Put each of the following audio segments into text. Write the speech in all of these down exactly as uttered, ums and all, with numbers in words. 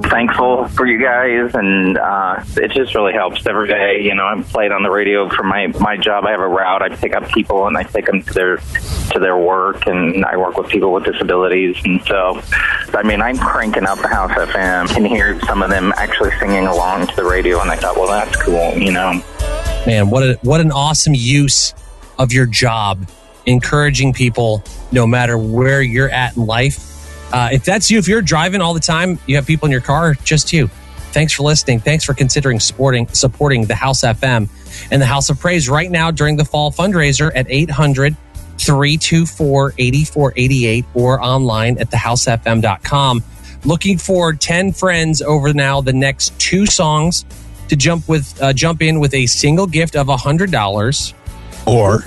thankful for you guys, and uh, it just really helps every day. You know, I'm played on the radio for my, my job. I have a route. I pick up people and I take them to their to their work, and I work with people with disabilities. And so, I mean, I'm cranking up the House F M. Can hear some of them actually singing along to the radio, and I thought, well, that's cool. You know, man, what a, what an awesome use of your job, encouraging people no matter where you're at in life. Uh, if that's you, if you're driving all the time, you have people in your car, just you. Thanks for listening. Thanks for considering supporting, supporting the House F M and the House of Praise right now during the fall fundraiser at eight hundred, three two four, eight four eight eight or online at the house f m dot com. Looking for ten friends over now the next two songs to jump with uh, jump in with a single gift of one hundred dollars or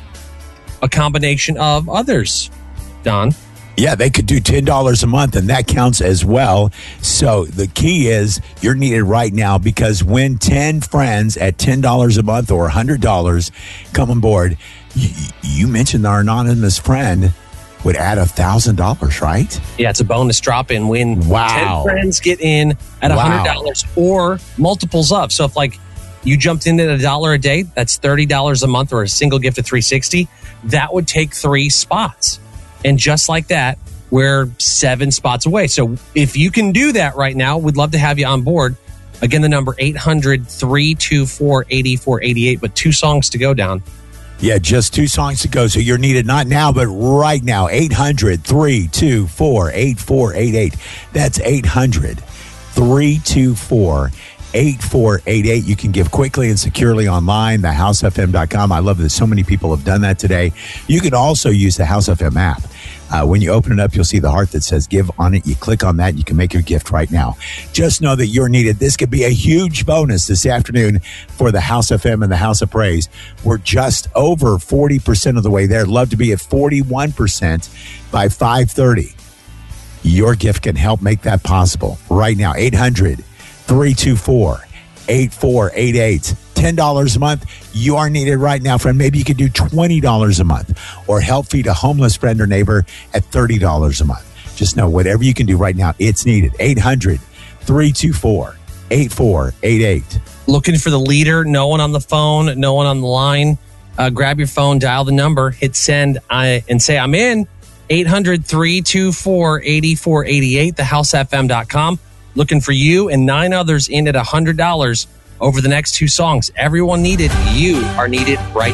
a combination of others. Don? Yeah, they could do ten dollars a month, and that counts as well. So the key is you're needed right now, because when ten friends at ten dollars a month or one hundred dollars come on board, you, you mentioned our anonymous friend would add one thousand dollars, right? Yeah, it's a bonus drop-in when wow. ten friends get in at one hundred dollars wow. or multiples of. So if, like, you jumped in at a dollar a day, that's thirty dollars a month, or a single gift of three hundred sixty dollars. That would take three spots. And just like that, we're seven spots away. So if you can do that right now, we'd love to have you on board. Again, the number eight hundred, three two four, eight four eight eight, but two songs to go down. Yeah, just two songs to go. So you're needed not now, but right now. eight hundred, three two four, eight four eight eight. That's eight hundred, three two four, eight four eight eight. You can give quickly and securely online, the house f m dot com. I love that so many people have done that today. You can also use the House F M app. Uh, when you open it up, you'll see the heart that says give on it. You click on that, and you can make your gift right now. Just know that you're needed. This could be a huge bonus this afternoon for the House F M and the House of Praise. We're just over forty percent of the way there. Love to be at forty-one percent by five thirty. Your gift can help make that possible right now. eight hundred, three two four, eight four eight eight. ten dollars a month. You are needed right now, friend. Maybe you could do twenty dollars a month, or help feed a homeless friend or neighbor at thirty dollars a month. Just know whatever you can do right now, it's needed. eight hundred, three two four, eight four eight eight. Looking for the leader? No one on the phone, no one on the line. Uh, grab your phone, dial the number, hit send, I, and say, I'm in. eight hundred, three two four, eight four eight eight, the house f m dot com. Looking for you and nine others in at one hundred dollars over the next two songs. Everyone needed. You are needed right